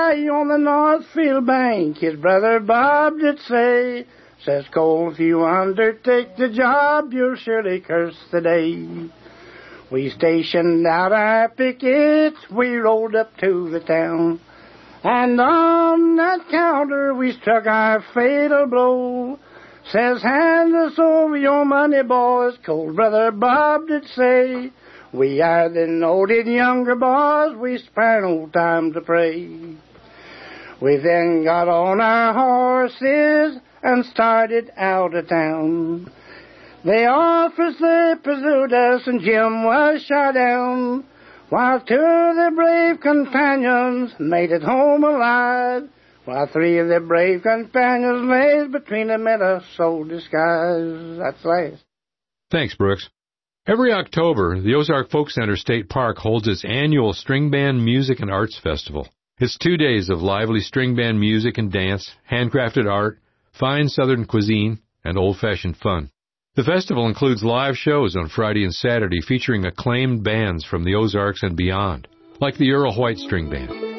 high on the Northfield bank, his brother Bob did say, says, Cole, if you undertake the job, you'll surely curse the day. We stationed out our pickets, we rolled up to the town, and on that counter we struck our fatal blow. Says, hand us over your money, boys, Cold brother Bob did say. We are the noted younger boys, we spare no time to pray. We then got on our horses and started out of town. The officers, they pursued us, and Jim was shot down, while two of the brave companions made it home alive, while three of the brave companions lay between them in a soldier skies. That's last. Thanks, Brooks. Every October, the Ozark Folk Center State Park holds its annual String Band Music and Arts Festival. It's 2 days of lively string band music and dance, handcrafted art, fine Southern cuisine, and old-fashioned fun. The festival includes live shows on Friday and Saturday featuring acclaimed bands from the Ozarks and beyond, like the Earl White String Band.